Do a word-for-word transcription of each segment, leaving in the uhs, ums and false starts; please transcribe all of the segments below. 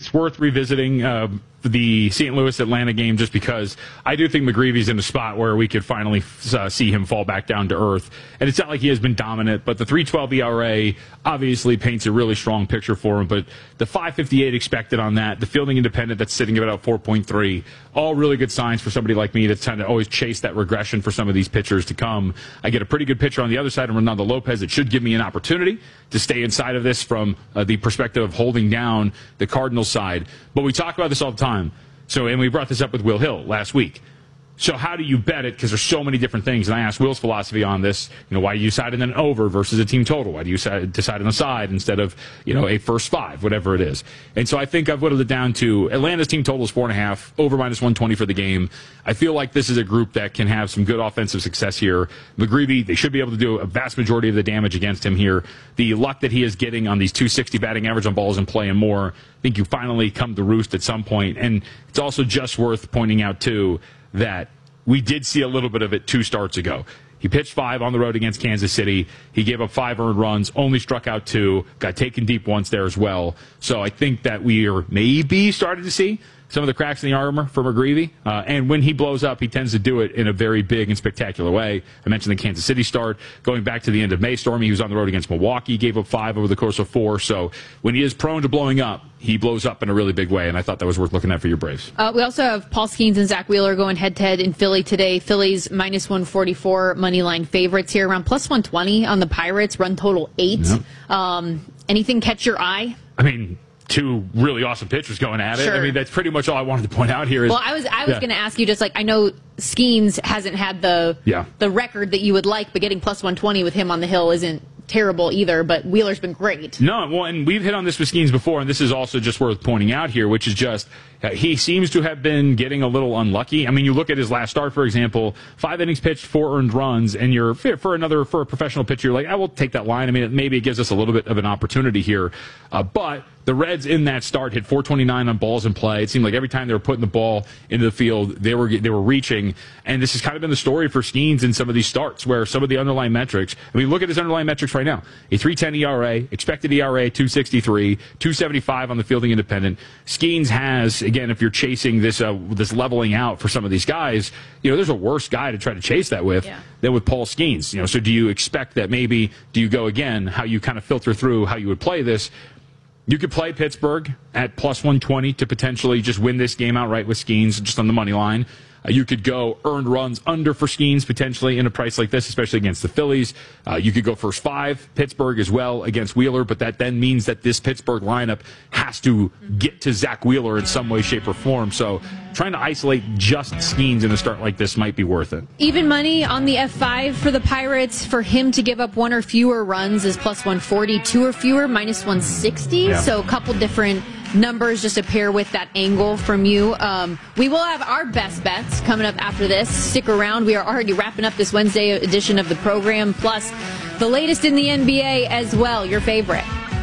it's worth revisiting uh, the Saint Louis Atlanta game just because I do think McGreevy's in a spot where we could finally uh, see him fall back down to earth. And it's not like he has been dominant, but the three twelve E R A obviously paints a really strong picture for him. But the five fifty-eight expected on that, the fielding independent that's sitting at about four point three, all really good signs for somebody like me that's trying to always chase that regression for some of these pitchers to come. I get a pretty good pitcher on the other side of Ronaldo Lopez. It should give me an opportunity to stay inside of this from uh, the perspective of holding down the Cardinals side. But we talk about this all the time. So, and we brought this up with Will Hill last week. So how do you bet it? Because there's so many different things. And I asked Will's philosophy on this. You know, why do you decide on an over versus a team total? Why do you decide on the side instead of, you know, a first five, whatever it is? And so I think I've whittled it down to Atlanta's team total is four and a half, over minus one twenty for the game. I feel like this is a group that can have some good offensive success here. McGreevy, they should be able to do a vast majority of the damage against him here. The luck that he is getting on these two sixty batting average on balls in play and more, I think you finally come to roost at some point. And it's also just worth pointing out, too, that we did see a little bit of it two starts ago. He pitched five on the road against Kansas City. He gave up five earned runs, only struck out two, got taken deep once there as well. So I think that we are maybe starting to see some of the cracks in the armor for McGreevy. Uh, and when he blows up, he tends to do it in a very big and spectacular way. I mentioned the Kansas City start. Going back to the end of May, Stormy, he was on the road against Milwaukee, gave up five over the course of four. So when he is prone to blowing up, he blows up in a really big way, and I thought that was worth looking at for your Braves. Uh, we also have Paul Skeens and Zach Wheeler going head-to-head in Philly today. Phillies minus one forty-four money line favorites here, around plus one twenty on the Pirates, run total eight. Yep. Um, anything catch your eye? I mean, two really awesome pitchers going at it. Sure. I mean, that's pretty much all I wanted to point out here. Is, well, I was I was yeah. going to ask you, just like, I know Skeens hasn't had the yeah. the record that you would like, but getting plus one twenty with him on the hill isn't terrible either, but Wheeler's been great. No, well, and we've hit on this with Skeens before, and this is also just worth pointing out here, which is just uh, he seems to have been getting a little unlucky. I mean, you look at his last start, for example, five innings pitched, four earned runs, and you're for another for a professional pitcher, you're like, I will take that line. I mean, maybe it gives us a little bit of an opportunity here, uh, but the Reds in that start hit four twenty-nine on balls in play. It seemed like every time they were putting the ball into the field, they were they were reaching. And this has kind of been the story for Skeens in some of these starts, where some of the underlying metrics. I mean, look at his underlying metrics right now: a three ten E R A, expected E R A two sixty-three, two seventy-five on the fielding independent. Skeens has, again, if you're chasing this uh, this leveling out for some of these guys, you know, there's a worse guy to try to chase that with yeah. than with Paul Skeens. You know, so do you expect that maybe do you go again? How you kind of filter through how you would play this? You could play Pittsburgh at plus one twenty to potentially just win this game outright with Skeens, just on the money line. Uh, you could go earned runs under for Skeens potentially in a price like this, especially against the Phillies. Uh, you could go first five, Pittsburgh as well against Wheeler, but that then means that this Pittsburgh lineup has to get to Zach Wheeler in some way, shape, or form. So trying to isolate just Skeens in a start like this might be worth it. Even money on the F five for the Pirates. For him to give up one or fewer runs is plus one forty, two or fewer, minus one sixty. Yeah. So a couple different numbers just to pair with that angle from you. Um, we will have our best bets coming up after this. Stick around. We are already wrapping up this Wednesday edition of the program, plus the latest in the N B A as well, your favorite.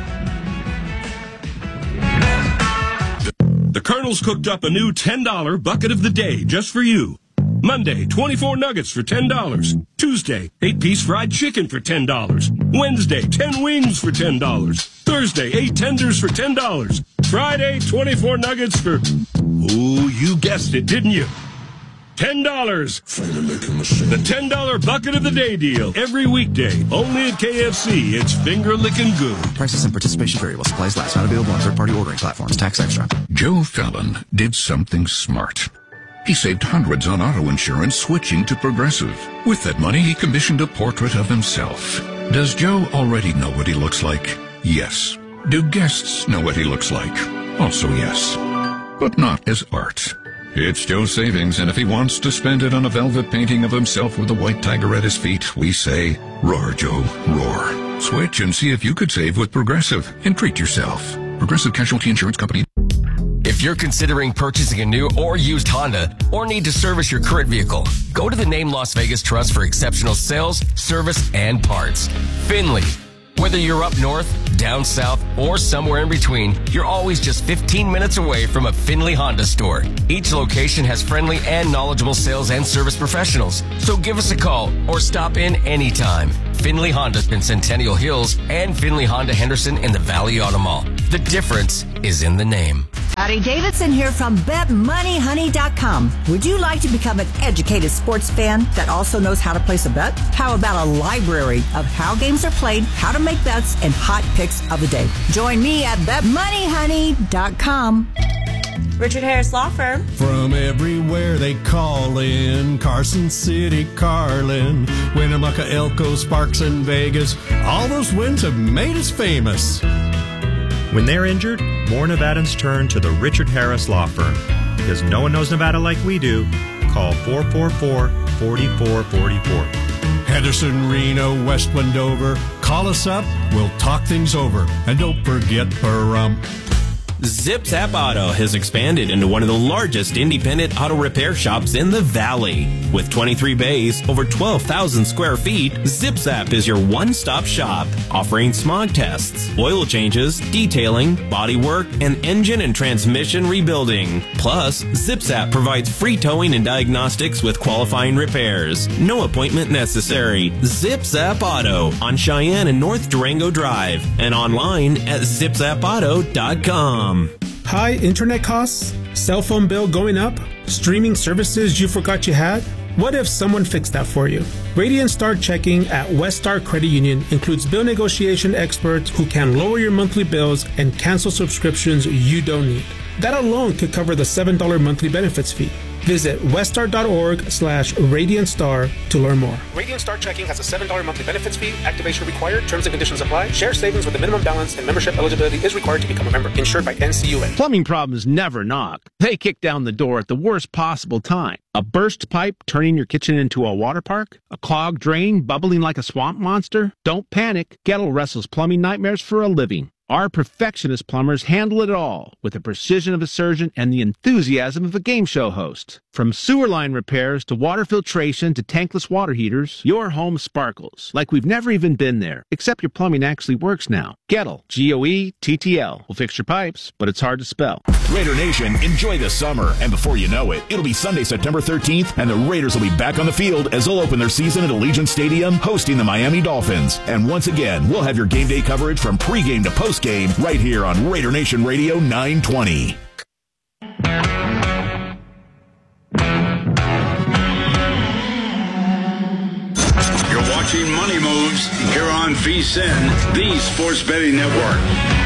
The Colonel's cooked up a new ten dollar bucket of the day just for you. Monday, twenty-four nuggets for ten dollars. Tuesday, eight-piece fried chicken for ten dollars. Wednesday, ten wings for ten dollars. Thursday, eight tenders for ten dollars. Friday, twenty-four nuggets for... Oh, you guessed it, didn't you? ten dollars. The ten dollar bucket of the day deal. Every weekday, only at K F C. It's finger-licking good. Prices and participation vary while supplies last. Not available on third-party ordering platforms. Tax extra. Joe Fallon did something smart. He saved hundreds on auto insurance switching to Progressive. With that money, he commissioned a portrait of himself. Does Joe already know what he looks like? Yes. Do guests know what he looks like? Also yes. But not as art. It's Joe's savings, and if he wants to spend it on a velvet painting of himself with a white tiger at his feet, we say, roar, Joe, roar. Switch and see if you could save with Progressive and treat yourself. Progressive Casualty Insurance Company. If you're considering purchasing a new or used Honda or need to service your current vehicle, go to the Name Las Vegas Trust for exceptional sales, service, and parts. Finley. Whether you're up north, down south, or somewhere in between, you're always just fifteen minutes away from a Finley Honda store. Each location has friendly and knowledgeable sales and service professionals. So give us a call or stop in anytime. Finley Honda in Centennial Hills and Finley Honda Henderson in the Valley Auto Mall. The difference is in the name. Howdy, Davidson here from bet money honey dot com. Would you like to become an educated sports fan that also knows how to place a bet? How about a library of how games are played, how to make bets, and hot picks of the day? Join me at bet money honey dot com. Richard Harris Law Firm. From everywhere they call in, Carson City, Carlin, Winnemucca, Elko, Sparks, and Vegas. All those wins have made us famous. When they're injured, more Nevadans turn to the Richard Harris Law Firm. Because no one knows Nevada like we do. Call four four four, four four four four. Henderson, Reno, West Wendover. Call us up. We'll talk things over. And don't forget Pahrump. Zip Zap Auto has expanded into one of the largest independent auto repair shops in the Valley. With twenty-three bays, over twelve thousand square feet, Zip Zap is your one-stop shop, offering smog tests, oil changes, detailing, body work, and engine and transmission rebuilding. Plus, Zip Zap provides free towing and diagnostics with qualifying repairs. No appointment necessary. Zip Zap Auto on Cheyenne and North Durango Drive and online at zip zap auto dot com. High internet costs? Cell phone bill going up? Streaming services you forgot you had? What if someone fixed that for you? Radiant Star Checking at West Star Credit Union includes bill negotiation experts who can lower your monthly bills and cancel subscriptions you don't need. That alone could cover the seven dollars monthly benefits fee. Visit weststar.org slash Radiant Star to learn more. Radiant Star Checking has a seven dollars monthly benefits fee. Activation required. Terms and conditions apply. Share savings with a minimum balance and membership eligibility is required to become a member. Insured by N C U A. Plumbing problems never knock. They kick down the door at the worst possible time. A burst pipe turning your kitchen into a water park? A clogged drain bubbling like a swamp monster? Don't panic. Gettle wrestles plumbing nightmares for a living. Our perfectionist plumbers handle it all with the precision of a surgeon and the enthusiasm of a game show host. From sewer line repairs to water filtration to tankless water heaters, your home sparkles like we've never even been there, except your plumbing actually works now. Gettle, G O E T T L, will fix your pipes, but it's hard to spell. Raider Nation, enjoy the summer, and before you know it, it'll be Sunday, September thirteenth, and the Raiders will be back on the field as they'll open their season at Allegiant Stadium, hosting the Miami Dolphins. And once again, we'll have your game day coverage from pregame to postgame right here on Raider Nation Radio nine twenty. You're watching Money Moves here on V S I N, the Sports Betting Network.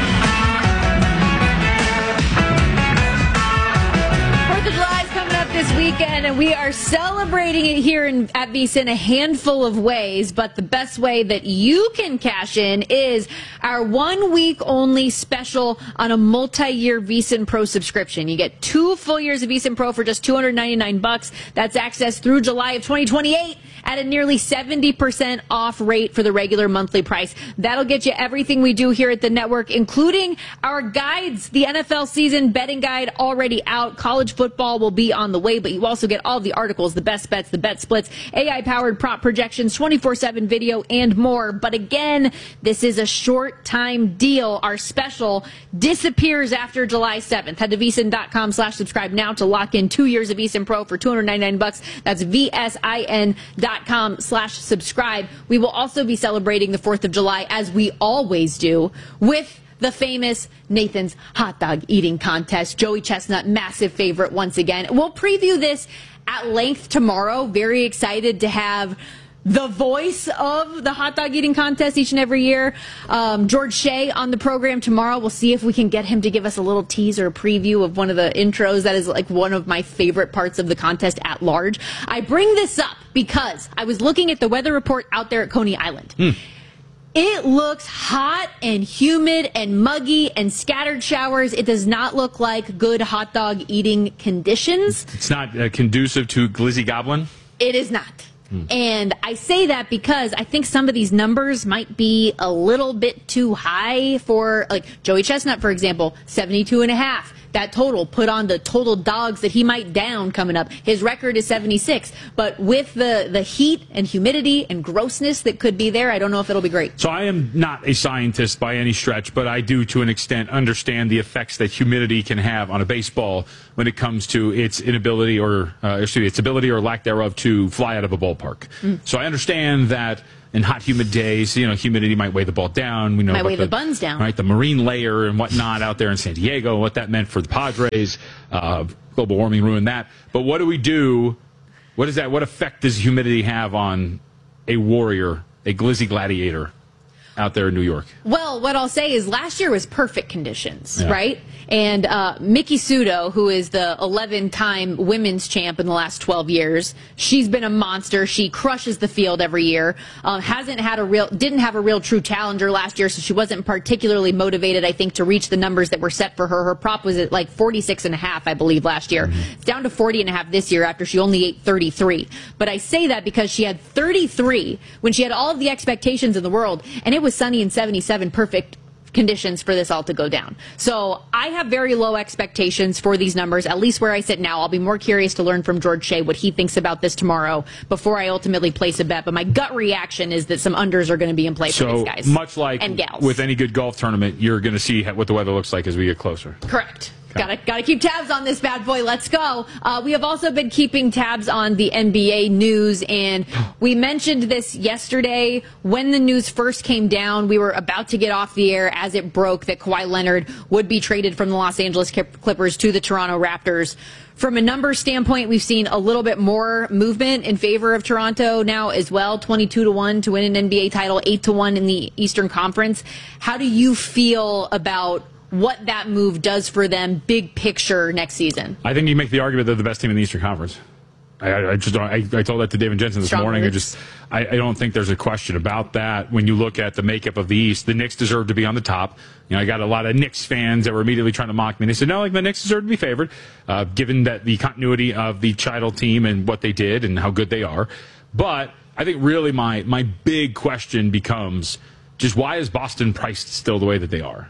This weekend, and we are celebrating it here in, at V S I N a handful of ways, but the best way that you can cash in is our one-week-only special on a multi-year V S I N Pro subscription. You get two full years of V S I N Pro for just two hundred ninety-nine bucks. That's access through July of twenty twenty-eight at a nearly seventy percent off rate for the regular monthly price. That'll get you everything we do here at the network, including our guides. The N F L season betting guide already out. College football will be on the way, but you also get all the articles, the best bets, the bet splits, A I-powered prop projections, twenty-four seven video, and more. But again, this is a short-time deal. Our special disappears after July seventh. Head to V S I N dot com slash subscribe now to lock in two years of V S I N Pro for two hundred ninety-nine bucks. That's V S I N dot com slash subscribe. We will also be celebrating the fourth of July, as we always do, with the famous Nathan's Hot Dog Eating Contest. Joey Chestnut, massive favorite once again. We'll preview this at length tomorrow. Very excited to have the voice of the hot dog eating contest each and every year, um, George Shea, on the program tomorrow. We'll see if we can get him to give us a little teaser, a preview of one of the intros. That is like one of my favorite parts of the contest at large. I bring this up because I was looking at the weather report out there at Coney Island. Hmm. It looks hot and humid and muggy and scattered showers. It does not look like good hot dog eating conditions. It's not uh, conducive to glizzy goblin? It is not. Hmm. And I say that because I think some of these numbers might be a little bit too high for, like, Joey Chestnut, for example, seventy-two and a half. That total put on the total dogs that he might down coming up. His record is seventy-six. But with the, the heat and humidity and grossness that could be there, I don't know if it'll be great. So I am not a scientist by any stretch, but I do, to an extent, understand the effects that humidity can have on a baseball when it comes to its inability or, uh, excuse me, its ability or lack thereof to fly out of a ballpark. Mm. So I understand that and hot, humid days. You know, humidity might weigh the ball down. We know might about weigh the, the buns down. Right, the marine layer and whatnot out there in San Diego, what that meant for the Padres. Uh, global warming ruined that. But what do we do? What is that? What effect does humidity have on a warrior, a glizzy gladiator out there in New York? Well, what I'll say is last year was perfect conditions, Yeah. right? And uh, Miki Sudo, who is the eleven-time women's champ in the last twelve years, she's been a monster. She crushes the field every year. Um, hasn't had a real, didn't have a real true challenger last year, so she wasn't particularly motivated, I think, to reach the numbers that were set for her. Her prop was at like forty-six and a half, I believe, last year. Mm-hmm. It's down to forty and a half this year after she only ate thirty-three. But I say that because she had thirty-three when she had all of the expectations in the world, and it was sunny and seventy-seven, perfect conditions for this all to go down. So I have very low expectations for these numbers, at least where I sit now. I'll be more curious to learn from George Shea what he thinks about this tomorrow before I ultimately place a bet. But my gut reaction is that some unders are going to be in play so for these guys. Much like and gals. with any good golf tournament, you're going to see what the weather looks like as we get closer. Correct. Gotta, gotta keep tabs on this bad boy. Let's go. Uh, we have also been keeping tabs on the N B A news, and we mentioned this yesterday when the news first came down. We were about to get off the air as it broke that Kawhi Leonard would be traded from the Los Angeles Clippers to the Toronto Raptors. From a numbers standpoint, we've seen a little bit more movement in favor of Toronto now as well. twenty-two to one to win an N B A title, eight to one in the Eastern Conference. How do you feel about what that move does for them, big picture, next season? I think you make the argument they're the best team in the Eastern Conference. I, I just don't, I, I told that to David Jensen this Strong morning. I moves. just I, I don't think there's a question about that. When you look at the makeup of the East, the Knicks deserve to be on the top. You know, I got a lot of Knicks fans that were immediately trying to mock me. They said, no, like the Knicks deserve to be favored, uh, given that the continuity of the Child team and what they did and how good they are. But I think really my my big question becomes just why is Boston priced still the way that they are?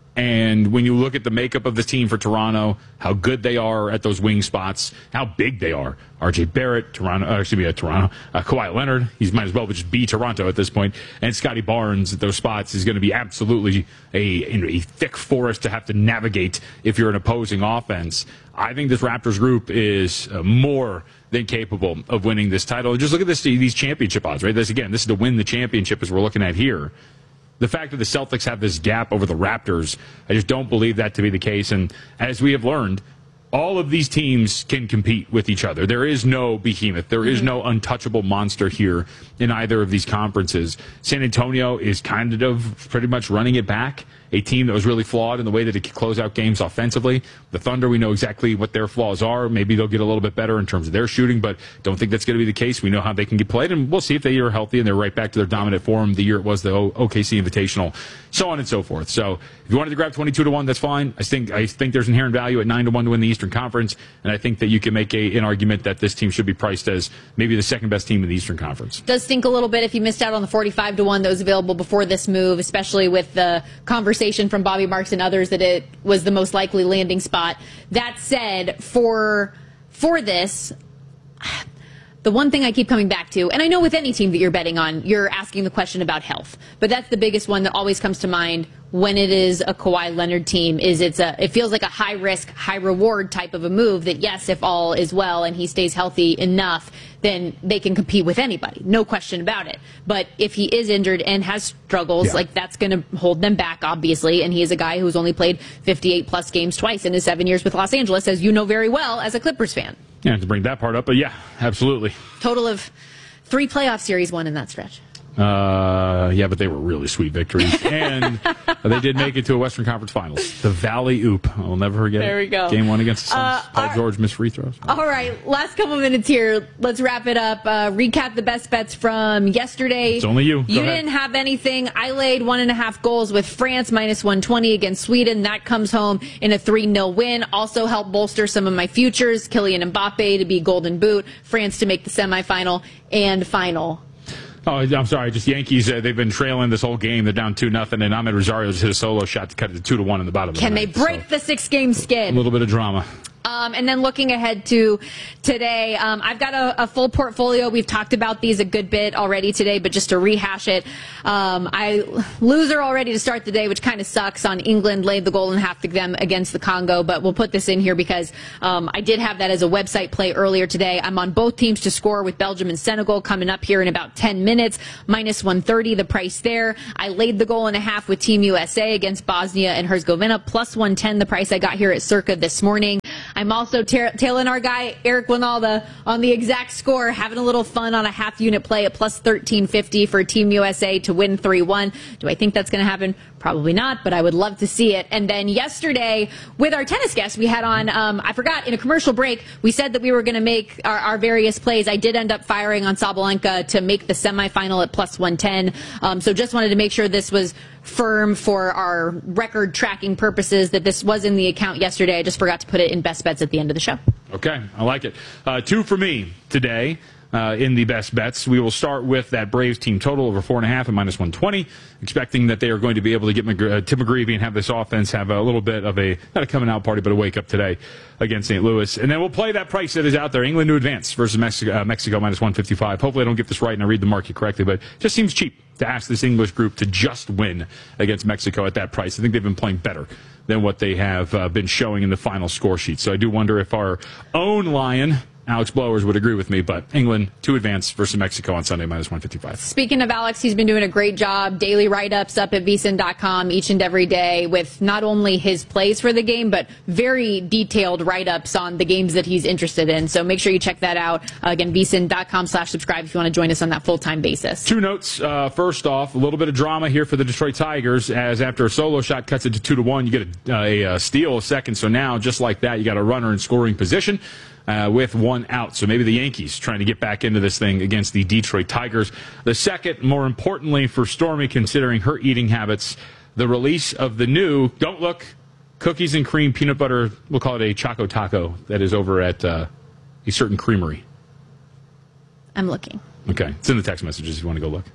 And when you look at the makeup of the team for Toronto, how good they are at those wing spots, how big they are. R J Barrett, Toronto, uh, excuse me, uh, Toronto, uh, Kawhi Leonard, he might as well just be Toronto at this point. And Scotty Barnes at those spots is going to be absolutely a, a thick forest to have to navigate if you're an opposing offense. I think this Raptors group is uh, more than capable of winning this title. Just look at this, these championship odds, right? This again, this is to win the championship as we're looking at here. The fact that the Celtics have this gap over the Raptors, I just don't believe that to be the case. And as we have learned, all of these teams can compete with each other. There is no behemoth. There is no untouchable monster here in either of these conferences. San Antonio is kind of pretty much running it back. A team that was really flawed in the way that it could close out games offensively. The Thunder, we know exactly what their flaws are. Maybe they'll get a little bit better in terms of their shooting, but don't think that's going to be the case. We know how they can get played, and we'll see if they are healthy and they're right back to their dominant form the year it was the O K C Invitational, so on and so forth. So if you wanted to grab twenty-two to one, that's fine. I think I think there's inherent value at nine to one to win the Eastern Conference, and I think that you can make a, an argument that this team should be priced as maybe the second best team in the Eastern Conference. Does stink a little bit if you missed out on the forty-five to one that was available before this move, especially with the conversation from Bobby Marks and others that it was the most likely landing spot. That said, for for this, the one thing I keep coming back to, and I know with any team that you're betting on, you're asking the question about health, but that's the biggest one that always comes to mind when it is a Kawhi Leonard team, is it's a, it feels like a high risk, high reward type of a move that, yes, if all is well and he stays healthy enough, then they can compete with anybody. No question about it. But if he is injured and has struggles, yeah. like that's going to hold them back, obviously. And he is a guy who's only played fifty-eight plus games twice in his seven years with Los Angeles, as you know very well as a Clippers fan. Yeah, to bring that part up, but yeah, absolutely. Total of three playoff series won in that stretch. Uh, yeah, but they were really sweet victories. And they did make it to a Western Conference Finals. The Valley Oop. I'll never forget there it. we go. Game one against the Suns. Uh, Paul our, George missed free throws. All right, last couple minutes here. Let's wrap it up. Uh, recap the best bets from yesterday. It's only you. Go You ahead. didn't have anything. I laid one and a half goals with France, minus one twenty against Sweden. That comes home in a three nil win. Also helped bolster some of my futures. Kylian Mbappe to be Golden Boot. France to make the semifinal and final. Oh, I'm sorry. Just Yankees. Uh, they've been trailing this whole game. They're down two nothing, and Ahmed Rosario just hit a solo shot to cut it to two to one in the bottom. Can of the they ninth, break so the six game skid? a little bit of drama. Uh, Um, and then looking ahead to today, um, I've got a, a full portfolio. We've talked about these a good bit already today, but just to rehash it, um, I loser already to start the day, which kind of sucks on England, laid the goal and half to them against the Congo, but we'll put this in here because um, I did have that as a website play earlier today. I'm on both teams to score with Belgium and Senegal coming up here in about ten minutes, minus one thirty, the price there. I laid the goal and a half with Team U S A against Bosnia and Herzegovina, plus one ten, the price I got here at Circa this morning. I'm also ta- tailing our guy, Eric Winalda, on the exact score, having a little fun on a half unit play at plus thirteen fifty for Team U S A to win three one. Do I think that's going to happen? Probably not, but I would love to see it. And then yesterday, with our tennis guest, we had on, um, I forgot, in a commercial break, we said that we were going to make our, our various plays. I did end up firing on Sabalenka to make the semifinal at plus one ten. Um, so just wanted to make sure this was firm for our record tracking purposes, that this was in the account yesterday. I just forgot to put it in best bets at the end of the show. Okay, I like it. Uh, two for me today. Uh, in the best bets, we will start with that Braves team total over four and a half and minus one twenty, expecting that they are going to be able to get McG- uh, Tim McGreevy and have this offense have a little bit of a, not a coming out party, but a wake up today against Saint Louis. And then we'll play that price that is out there, England to advance versus Mexico, uh, Mexico minus one fifty-five. Hopefully I don't get this right and I read the market correctly, but it just seems cheap to ask this English group to just win against Mexico at that price. I think they've been playing better than what they have uh, been showing in the final score sheet. So I do wonder if our own Lion, Alex Blowers, would agree with me, but England to advance versus Mexico on Sunday, minus one fifty-five. Speaking of Alex, he's been doing a great job. Daily write-ups up at V S I N dot com each and every day with not only his plays for the game, but very detailed write-ups on the games that he's interested in. So make sure you check that out. Uh, again, V S I N dot com slash subscribe if you want to join us on that full-time basis. Two notes. Uh, first off, a little bit of drama here for the Detroit Tigers, as after a solo shot cuts it to two to one, you get a, a, a steal a second. So now, just like that, you got a runner in scoring position. Uh, with one out. So maybe the Yankees trying to get back into this thing against the Detroit Tigers. The second, more importantly for Stormy, considering her eating habits, the release of the new, don't look, cookies and cream peanut butter, we'll call it a Choco Taco, that is over at uh, a certain creamery. I'm looking. Okay. It's in the text messages if you want to go look.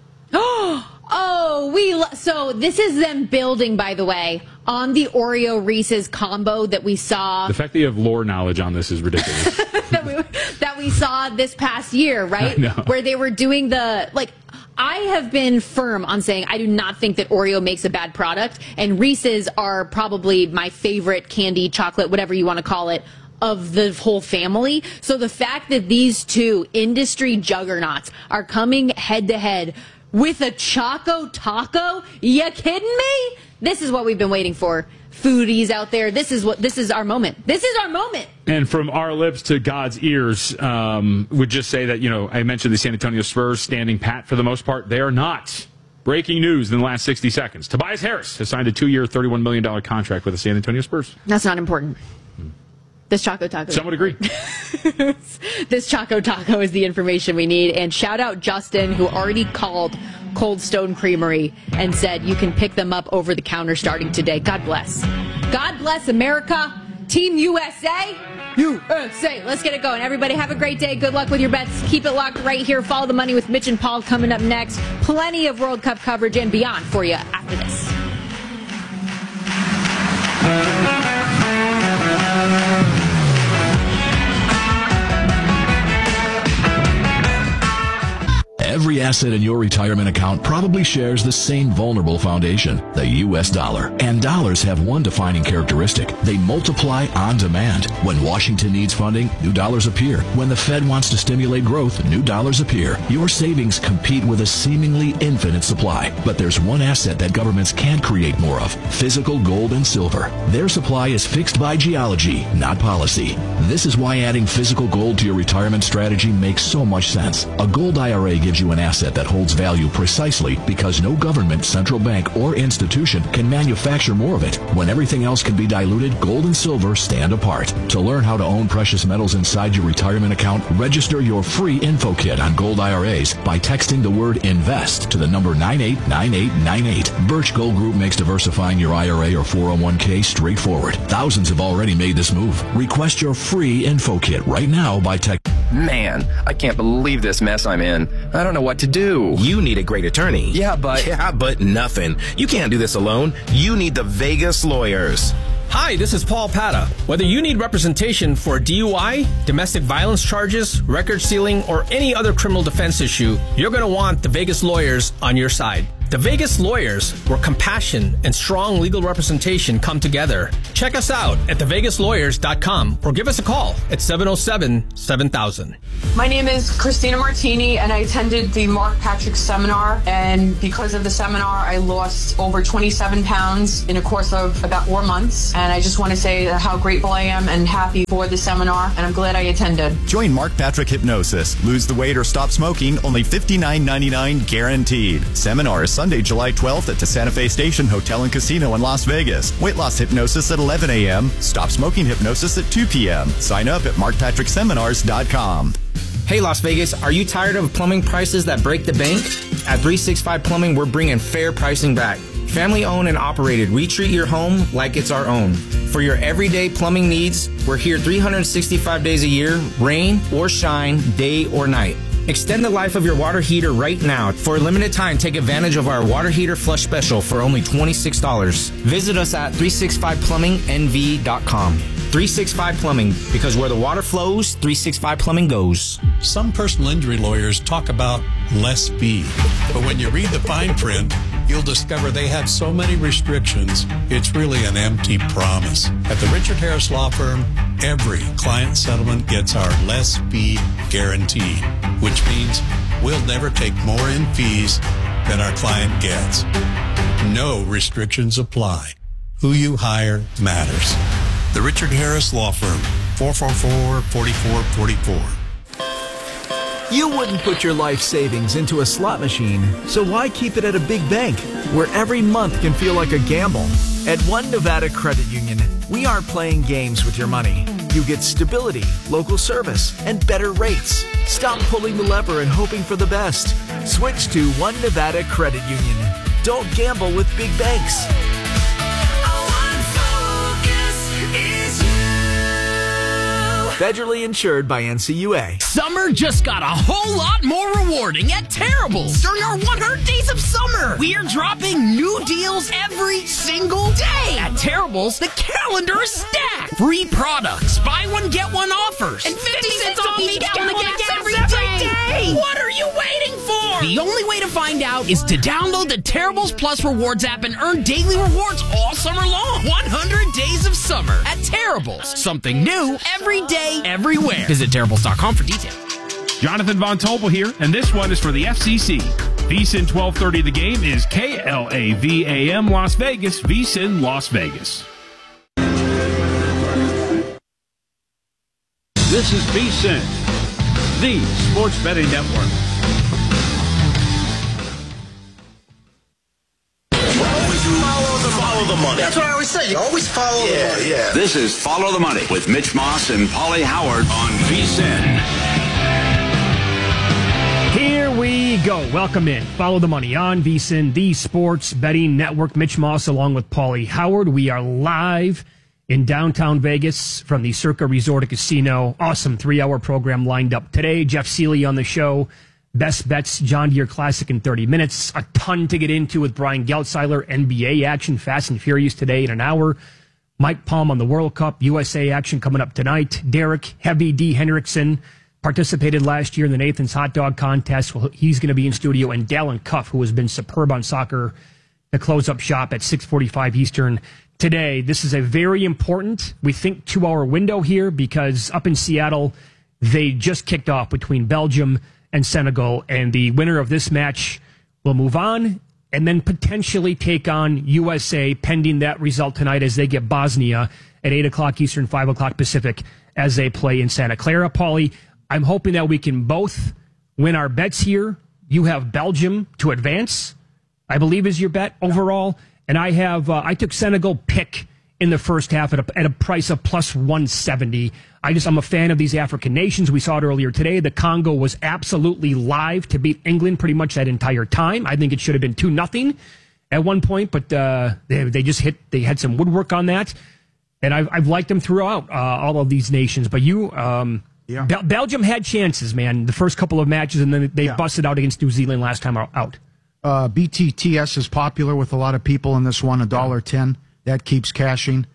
Oh, we lo- so this is them building, by the way, on the Oreo Reese's combo that we saw. The fact that you have lore knowledge on this is ridiculous. that, we, that we saw this past year, right? I know. Where they were doing the, like, I have been firm on saying I do not think that Oreo makes a bad product, and Reese's are probably my favorite candy, chocolate, whatever you want to call it, of the whole family. So the fact that these two industry juggernauts are coming head to head with a Choco Taco? You kidding me? This is what we've been waiting for. Foodies out there, this is what this is our moment. This is our moment. And from our lips to God's ears, um, would just say that, you know, I mentioned the San Antonio Spurs standing pat for the most part. They are not. Breaking news in the last sixty seconds. Tobias Harris has signed a two-year, thirty-one million dollars contract with the San Antonio Spurs. That's not important. This Choco Taco. Some would agree. This Choco Taco is the information we need. And shout out Justin, who already called Cold Stone Creamery and said you can pick them up over the counter starting today. God bless. God bless America. Team U S A. U S A. Let's get it going. Everybody have a great day. Good luck with your bets. Keep it locked right here. Follow the money with Mitch and Paul coming up next. Plenty of World Cup coverage and beyond for you after this. Every asset in your retirement account probably shares the same vulnerable foundation, the U S dollar. And dollars have one defining characteristic. They multiply on demand. When Washington needs funding, new dollars appear. When the Fed wants to stimulate growth, new dollars appear. Your savings compete with a seemingly infinite supply. But there's one asset that governments can't create more of: physical gold and silver. Their supply is fixed by geology, not policy. This is why adding physical gold to your retirement strategy makes so much sense. A gold I R A gives you an asset that holds value precisely because no government, central bank, or institution can manufacture more of it. When everything else can be diluted, gold and silver stand apart. To learn how to own precious metals inside your retirement account, register your free info kit on gold I R As by texting the word INVEST to the number nine eight nine eight nine eight. Birch Gold Group makes diversifying your I R A or four oh one k straightforward. Thousands have already made this move. Request your free info kit right now by texting. Man, I can't believe this mess I'm in. I don't know what to do. You need a great attorney. Yeah, but... Yeah, but nothing. You can't do this alone. You need the Vegas lawyers. Hi, this is Paul Pata. Whether you need representation for D U I, domestic violence charges, record sealing, or any other criminal defense issue, you're going to want the Vegas lawyers on your side. The Vegas lawyers, where compassion and strong legal representation come together. Check us out at the vegas lawyers dot com or give us a call at seven oh seven, seven thousand. My name is Christina Martini, and I attended the Mark Patrick seminar, and because of the seminar, I lost over twenty-seven pounds in a course of about four months, and I just want to say how grateful I am and happy for the seminar, and I'm glad I attended. Join Mark Patrick Hypnosis. Lose the weight or stop smoking, only fifty-nine ninety-nine guaranteed. Seminar is Sunday, July twelfth at the Santa Fe Station Hotel and Casino in Las Vegas. Weight loss hypnosis at eleven a.m. Stop smoking hypnosis at two p.m. Sign up at mark patrick seminars dot com. Hey Las Vegas, are you tired of plumbing prices that break the bank? At three sixty-five Plumbing, we're bringing fair pricing back. Family owned and operated, we treat your home like it's our own. For your everyday plumbing needs, we're here three hundred sixty-five days a year, rain or shine, day or night. Extend the life of your water heater right now. For a limited time, take advantage of our water heater flush special for only twenty-six dollars. Visit us at three sixty-five plumbing n v dot com. three sixty-five Plumbing, because where the water flows, three sixty-five Plumbing goes. Some personal injury lawyers talk about less fee, but when you read the fine print, you'll discover they have so many restrictions, it's really an empty promise. At the Richard Harris Law Firm, every client settlement gets our less fee guarantee, which means we'll never take more in fees than our client gets. No restrictions apply. Who you hire matters. The Richard Harris Law Firm, four four four, four four four four. You wouldn't put your life savings into a slot machine, so why keep it at a big bank, where every month can feel like a gamble? At One Nevada Credit Union, we aren't playing games with your money. You get stability, local service, and better rates. Stop pulling the lever and hoping for the best. Switch to One Nevada Credit Union. Don't gamble with big banks. Federally insured by N C U A. Summer just got a whole lot more rewarding at Terrible's during our one hundred days of summer. We are dropping new deals every single day. At Terrible's, the calendar is stacked. Free products, buy one, get one offers, and fifty cents off each gallon of gas every day. What are you waiting for? The only way to find out is to download the Terrible's Plus Rewards app and earn daily rewards all summer long. one hundred days of summer at Terrible's. Something new every day, everywhere. Visit Terrible's dot com for details. Jonathan Von Tobel here, and this one is for the F C C. V S I N twelve thirty The Game is K L A V A M Las Vegas, V S I N Las Vegas. This is V S I N, the sports betting network. Follow the, follow the money. That's what I always say. You always follow yeah, the money. Yeah. This is Follow the Money with Mitch Moss and Paulie Howard on V S I N. Here we go. Welcome in. Follow the Money on V S I N, the sports betting network. Mitch Moss along with Paulie Howard. We are live in downtown Vegas from the Circa Resort and Casino. Awesome three-hour program lined up today. Jeff Seeley on the show. Best bets, John Deere Classic in thirty minutes. A ton to get into with Brian Geltzeiler. N B A action, Fast and Furious today in an hour. Mike Palm on the World Cup. U S A action coming up tonight. Derek Heavy D. Hendrickson participated last year in the Nathan's Hot Dog Contest. Well, he's going to be in studio. And Dallin Cuff, who has been superb on soccer, to close up shop at six forty-five Eastern today. This is a very important, we think, two-hour window here because up in Seattle, they just kicked off between Belgium and Senegal, and the winner of this match will move on and then potentially take on U S A pending that result tonight as they get Bosnia at eight o'clock Eastern, five o'clock Pacific as they play in Santa Clara. Paulie, I'm hoping that we can both win our bets here. You have Belgium to advance, I believe is your bet overall, and I have uh, I took Senegal pick in the first half at a, at a price of plus one seventy. I just, I'm a fan of these African nations. We saw it earlier today. The Congo was absolutely live to beat England pretty much that entire time. I think it should have been two nothing at one point, but uh, they, they just hit, they had some woodwork on that. And I've, I've liked them throughout uh, all of these nations. But you, um, yeah. Bel- Belgium had chances, man, the first couple of matches, and then they yeah. busted out against New Zealand last time out. Uh, B T T S is popular with a lot of people in this one, one dollar ten. That keeps cashing.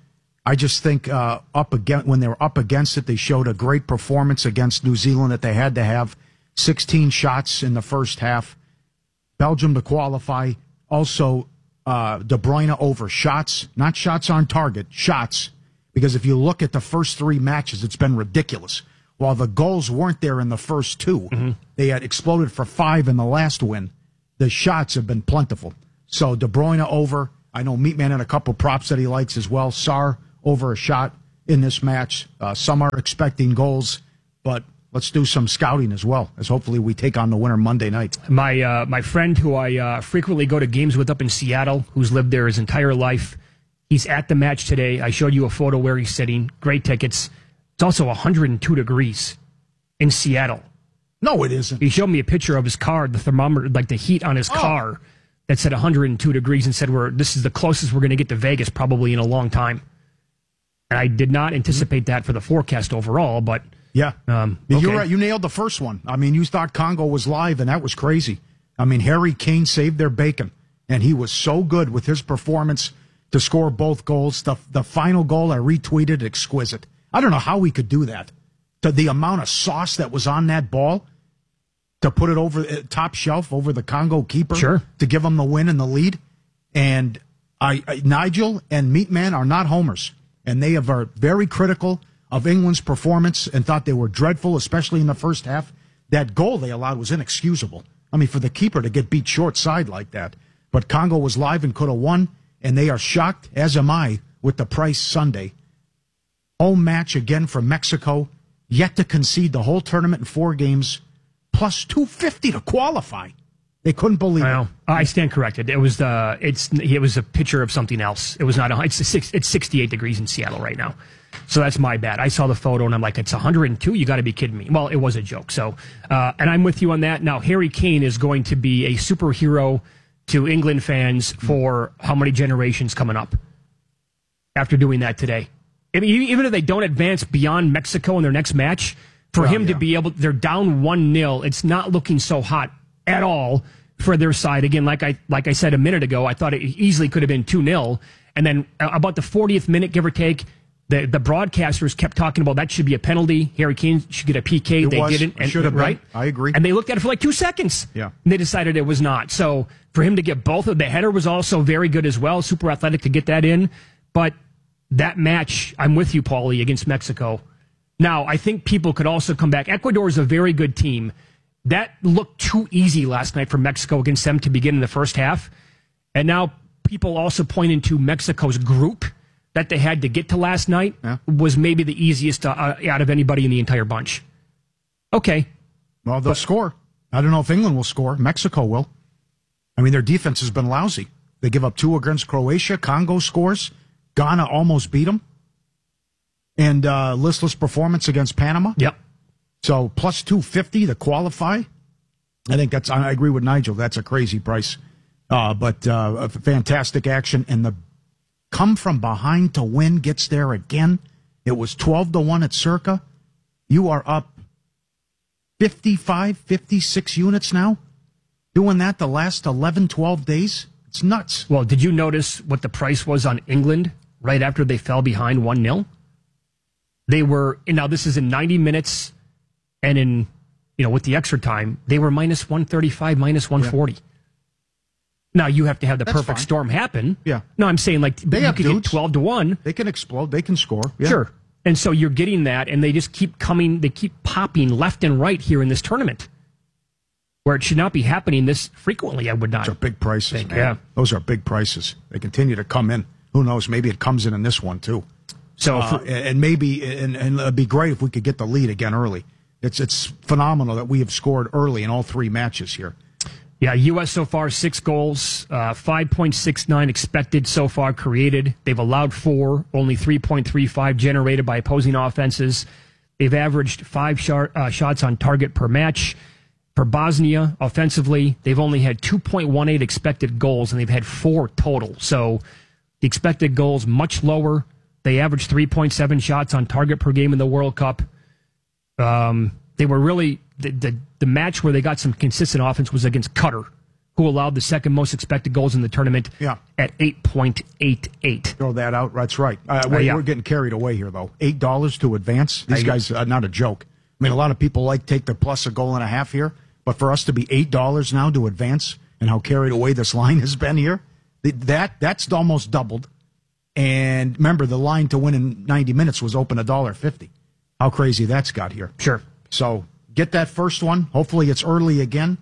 I just think uh, up against, when they were up against it, they showed a great performance against New Zealand that they had to have. sixteen shots in the first half. Belgium to qualify. Also, uh, De Bruyne over shots, not shots on target, shots. Because if you look at the first three matches, it's been ridiculous. While the goals weren't there in the first two, mm-hmm. they had exploded for five in the last win. The shots have been plentiful. So De Bruyne over. I know Meatman had a couple props that he likes as well. Sarr over a shot in this match. Uh, some are expecting goals, but let's do some scouting as well, as hopefully we take on the winner Monday night. My uh, my friend who I uh, frequently go to games with up in Seattle, who's lived there his entire life, he's at the match today. I showed you a photo where he's sitting. Great tickets. It's also one hundred two degrees in Seattle. No, it isn't. He showed me a picture of his car, the thermometer, like the heat on his oh. car, that said one hundred two degrees, and said, "We're this is the closest we're going to get to Vegas probably in a long time." And I did not anticipate that for the forecast overall, but yeah, um, okay. You're right. You nailed the first one. I mean, you thought Congo was live, and that was crazy. I mean, Harry Kane saved their bacon, and he was so good with his performance to score both goals. The the final goal I retweeted, exquisite. I don't know how he could do that. To the amount of sauce that was on that ball, to put it over uh, top shelf over the Congo keeper, sure. to give them the win and the lead. And I, I Nigel and Meatman are not homers, and they are very critical of England's performance and thought they were dreadful, especially in the first half. That goal they allowed was inexcusable. I mean, for the keeper to get beat short side like that. But Congo was live and could have won, and they are shocked, as am I, with the price Sunday. Home match again for Mexico, yet to concede the whole tournament in four games, plus two fifty to qualify. They couldn't believe I know. it. I stand corrected. It was uh, it's it was a picture of something else. It was not. A, it's a six, it's sixty-eight degrees in Seattle right now, so that's my bad. I saw the photo and I'm like, it's one hundred two. You got to be kidding me. Well, it was a joke. So, uh, and I'm with you on that. Now, Harry Kane is going to be a superhero to England fans for how many generations coming up after doing that today. I mean, even if they don't advance beyond Mexico in their next match, for well, him yeah. to be able, they're down one nil. It's not looking so hot at all for their side. Again, like I like I said a minute ago, I thought it easily could have been two nil. And then about the fortieth minute, give or take, the, the broadcasters kept talking about that should be a penalty. Harry Kane should get a P K. It they was. didn't. And, should have right? been. I agree. And they looked at it for like two seconds. Yeah. And they decided it was not. So for him to get both of the header was also very good as well. Super athletic to get that in. But that match, I'm with you, Paulie, against Mexico. Now, I think people could also come back. Ecuador is a very good team. That looked too easy last night for Mexico against them to begin in the first half. And now people also pointing to Mexico's group that they had to get to last night yeah. was maybe the easiest uh, out of anybody in the entire bunch. Okay. Well, they'll but, score. I don't know if England will score. Mexico will. I mean, their defense has been lousy. They give up two against Croatia. Congo scores. Ghana almost beat them. And uh, listless performance against Panama. Yep. So plus two fifty to qualify. I think that's, I agree with Nigel. That's a crazy price. Uh, but uh, a fantastic action. And the come from behind to win gets there again. It was twelve to one at Circa. You are up fifty-five, fifty-six units now. Doing that the last eleven, twelve days. It's nuts. Well, did you notice what the price was on England right after they fell behind one nil? They were, now this is in ninety minutes, and in, you know, with the extra time, they were minus one thirty-five, minus one forty. Yeah. Now, you have to have the That's perfect fine. storm happen. Yeah. No, I'm saying, like, they you have could dudes. get twelve to one. They can explode. They can score. Yeah. Sure. And so you're getting that, and they just keep coming, they keep popping left and right here in this tournament, where it should not be happening this frequently, I would not. Those are big prices, think. man. Yeah. Those are big prices. They continue to come in. Who knows? Maybe it comes in in this one, too. So, uh, for, and maybe, and, and it'd be great if we could get the lead again early. It's it's phenomenal that we have scored early in all three matches here. Yeah, U S so far, six goals, uh, five point six nine expected so far created. They've allowed four, only three point three five generated by opposing offenses. They've averaged five shot, uh, shots on target per match. For Bosnia, offensively, they've only had two point one eight expected goals, and they've had four total. So the expected goals much lower. They averaged three point seven shots on target per game in the World Cup. Um, they were really, the, the, the match where they got some consistent offense was against Qatar, who allowed the second most expected goals in the tournament yeah. at eight point eight eight. Throw that out. That's right. Uh, we're, uh, yeah. we're getting carried away here, though. eight dollars to advance. These I, guys are not a joke. I mean, a lot of people like take their plus a goal and a half here, but for us to be eight dollars now to advance and how carried away this line has been here, that that's almost doubled. And remember, the line to win in ninety minutes was open one dollar fifty. How crazy that's got here. Sure. So get that first one. Hopefully it's early again.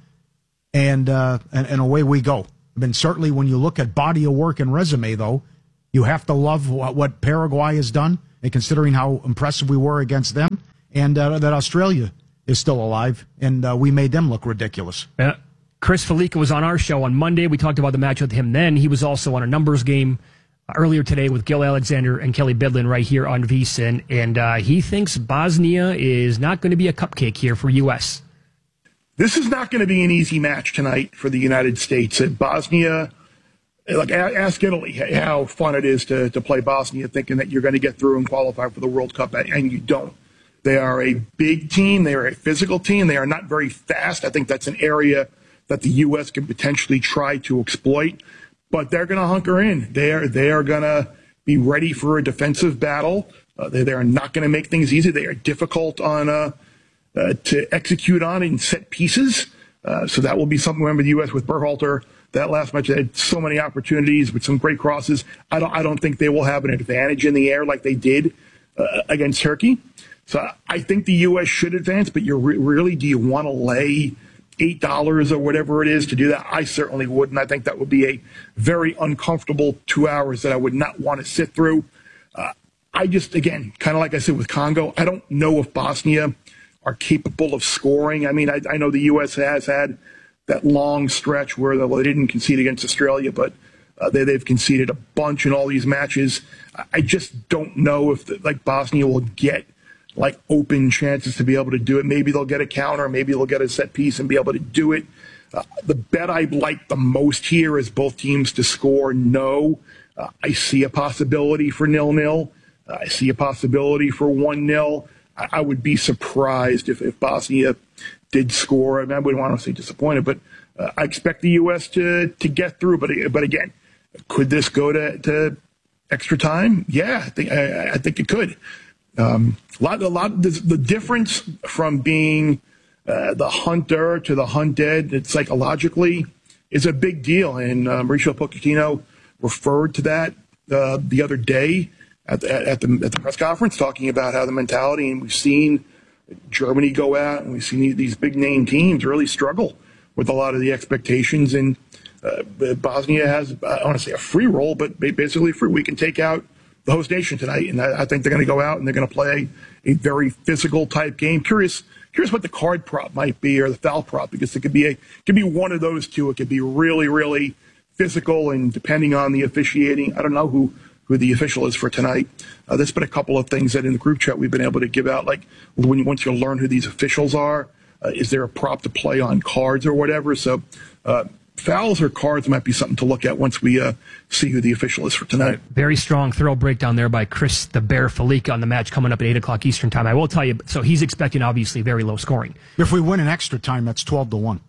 And, uh, and and away we go. I mean, certainly when you look at body of work and resume, though, you have to love what, what Paraguay has done, and considering how impressive we were against them, and uh, that Australia is still alive, and uh, we made them look ridiculous. Yeah. Chris Felica was on our show on Monday. We talked about the match with him then. He was also on a numbers game earlier today with Gil Alexander and Kelly Bidlin right here on VSiN, and uh, he thinks Bosnia is not going to be a cupcake here for U S This is not going to be an easy match tonight for the United States. At Bosnia, like ask Italy how fun it is to, to play Bosnia, thinking that you're going to get through and qualify for the World Cup, and you don't. They are a big team. They are a physical team. They are not very fast. I think that's an area that the U S can potentially try to exploit, but they're going to hunker in. They are, they are going to be ready for a defensive battle. Uh, they, they are not going to make things easy. They are difficult on uh, uh, to execute on in set pieces. Uh, so that will be something. Remember the U S with Berhalter, that last match, they had so many opportunities with some great crosses. I don't, I don't think they will have an advantage in the air like they did uh, against Turkey. So I think the U S should advance, but you're re- really, do you want to lay eight dollars or whatever it is to do that? I certainly wouldn't. I think that would be a very uncomfortable two hours that I would not want to sit through. Uh, I just, again, kind of like I said with Congo, I don't know if Bosnia are capable of scoring. I mean, I, I know the U S has had that long stretch where they didn't concede against Australia, but uh, they, they've conceded a bunch in all these matches. I just don't know if, the, like, Bosnia will get like open chances to be able to do it. Maybe they'll get a counter, maybe they'll get a set piece and be able to do it. Uh, the bet I like the most here is both teams to score no. Uh, I see a possibility for nil-nil. Uh, I see a possibility for one nil. I, I would be surprised if, if Bosnia did score. I mean, I wouldn't want to say disappointed, but uh, I expect the U S to to get through. But but again, could this go to, to extra time? Yeah, I think I, I think it could. Um, a lot, a lot. The, the difference from being uh, the hunter to the hunted, it psychologically, is a big deal. And uh, Mauricio Pochettino referred to that uh, the other day at the, at the at the press conference, talking about how the mentality. And we've seen Germany go out, and we've seen these big name teams really struggle with a lot of the expectations. And uh, Bosnia has, I want to say, a free roll, but basically free. We can take out the host nation tonight, and I, I think they're going to go out and they're going to play a, a very physical type game. Curious, curious what the card prop might be, or the foul prop, because it could be a could be one of those two. It could be really, really physical, and depending on the officiating, I don't know who who the official is for tonight. Uh, there's been a couple of things that in the group chat we've been able to give out, like when once you learn who these officials are, uh, is there a prop to play on cards or whatever? So. Uh, Fouls or cards might be something to look at once we uh, see who the official is for tonight. Very strong, thorough breakdown there by Chris the Bear Felica on the match coming up at eight o'clock Eastern time. I will tell you, so he's expecting obviously very low scoring. If we win in extra time, that's twelve to one.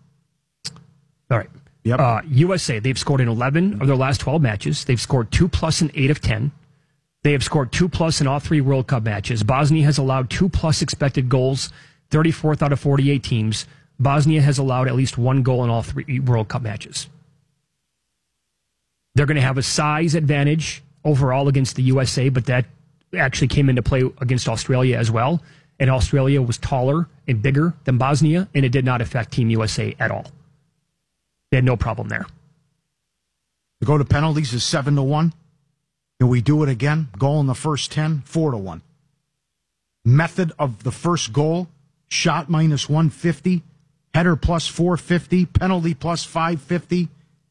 All right. Yep. Uh, U S A, they've scored in eleven of their last twelve matches. They've scored two plus in eight of ten. They have scored two plus in all three World Cup matches. Bosnia has allowed two plus expected goals, thirty-fourth out of forty-eight teams. Bosnia has allowed at least one goal in all three World Cup matches. They're going to have a size advantage overall against the U S A, but that actually came into play against Australia as well. And Australia was taller and bigger than Bosnia, and it did not affect Team U S A at all. They had no problem there. To go to penalties is seven to one. Can we do it again? Goal in the first ten, four to one. Method of the first goal, shot minus one fifty. Header plus four fifty, penalty plus five fifty.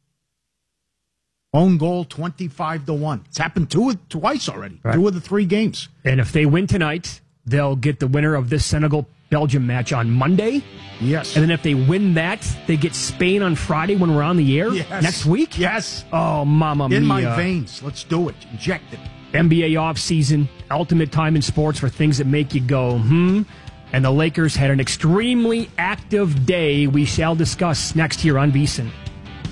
Own goal twenty-five to one. It's happened two twice already. Right. Two of the three games. And if they win tonight, they'll get the winner of this Senegal-Belgium match on Monday. Yes. And then if they win that, they get Spain on Friday when we're on the air yes. next week. Yes. Oh, mama mia. In my veins. Let's do it. Inject it. N B A offseason, ultimate time in sports for things that make you go, hmm. And the Lakers had an extremely active day. We shall discuss next here on VSiN.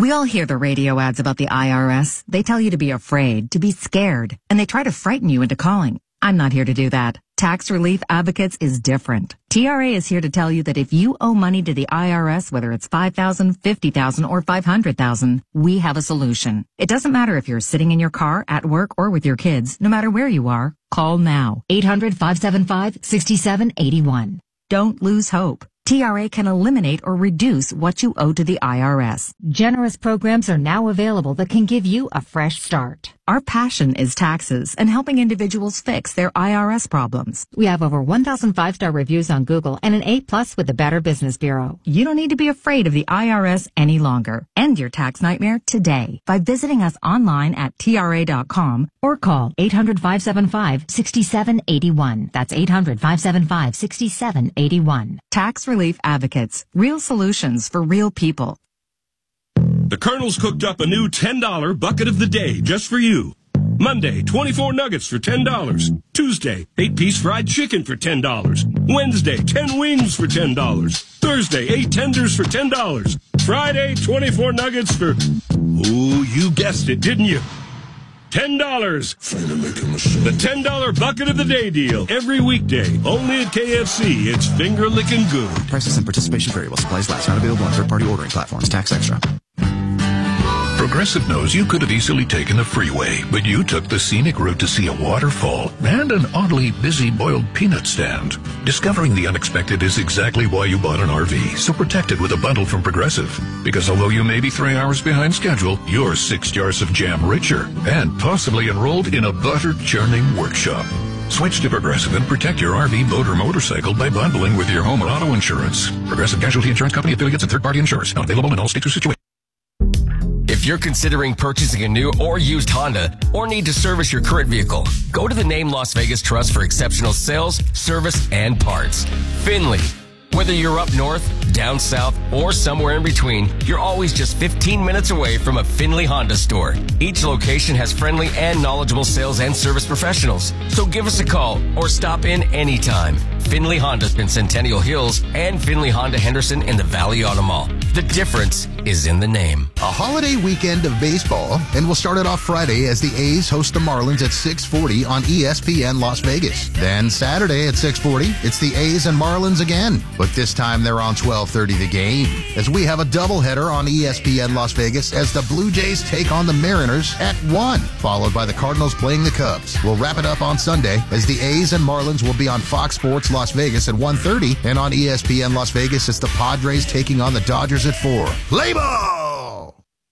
We all hear the radio ads about the I R S. They tell you to be afraid, to be scared, and they try to frighten you into calling. I'm not here to do that. Tax Relief Advocates is different. T R A is here to tell you that if you owe money to the I R S, whether it's five thousand dollars, fifty thousand dollars, or five hundred thousand dollars, we have a solution. It doesn't matter if you're sitting in your car, at work, or with your kids. No matter where you are, call now. eight hundred, five seven five, six seven eight one. Don't lose hope. T R A can eliminate or reduce what you owe to the I R S. Generous programs are now available that can give you a fresh start. Our passion is taxes and helping individuals fix their I R S problems. We have over one thousand five-star reviews on Google and an A plus with the Better Business Bureau. You don't need to be afraid of the I R S any longer. End your tax nightmare today by visiting us online at T R A dot com or call eight hundred, five seven five, six seven eight one. That's eight hundred, five seven five, six seven eight one. Tax Relief Advocates. Real solutions for real people. The Colonel's cooked up a new ten dollar bucket of the day just for you. Monday, twenty-four nuggets for ten dollars. Tuesday, eight piece fried chicken for ten dollars. Wednesday, ten wings for ten dollars. Thursday, eight tenders for ten dollars. Friday, twenty-four nuggets for... Ooh, you guessed it, didn't you? ten dollars. The ten dollar bucket of the day deal. Every weekday. Only at K F C. It's finger-licking good. Prices and participation vary while supplies last. Not available on third-party ordering platforms. Tax extra. Progressive knows you could have easily taken the freeway, but you took the scenic route to see a waterfall and an oddly busy boiled peanut stand. Discovering the unexpected is exactly why you bought an R V, so protect it with a bundle from Progressive. Because although you may be three hours behind schedule, you're six jars of jam richer and possibly enrolled in a butter-churning workshop. Switch to Progressive and protect your R V, boat, or motorcycle by bundling with your home or auto insurance. Progressive Casualty Insurance Company affiliates and third-party insurers. Not available in all states or situations. If you're considering purchasing a new or used Honda or need to service your current vehicle, go to the Name Las Vegas Trust for exceptional sales, service, and parts. Finley. Whether you're up north, down south, or somewhere in between, you're always just fifteen minutes away from a Finley Honda store. Each location has friendly and knowledgeable sales and service professionals. So give us a call or stop in anytime. Finley Honda's in Centennial Hills and Finley Honda Henderson in the Valley Auto Mall. The difference is in the name. A holiday weekend of baseball, and we'll start it off Friday as the A's host the Marlins at six forty on E S P N Las Vegas. Then Saturday at six forty, it's the A's and Marlins again, but this time they're on twelve thirty The Game, as we have a doubleheader on E S P N Las Vegas as the Blue Jays take on the Mariners at one, followed by the Cardinals playing the Cubs. We'll wrap it up on Sunday as the A's and Marlins will be on Fox Sports Las Vegas at one thirty, and on E S P N Las Vegas it's the Padres taking on the Dodgers at four. Play ball!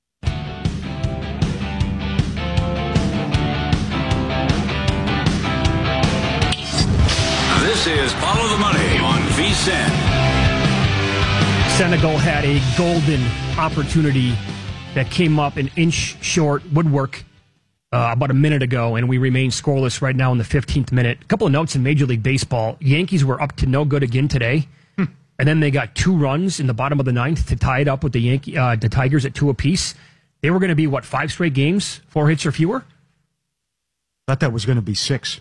This is Follow the Money on V S I N. Senegal had a golden opportunity that came up an inch short woodwork uh, about a minute ago, and we remain scoreless right now in the fifteenth minute. A couple of notes in Major League Baseball. Yankees were up to no good again today, hmm. and then they got two runs in the bottom of the ninth to tie it up with the Yankee, uh, the Tigers at two apiece. They were going to be, what, five straight games, four hits or fewer? Thought that was going to be six.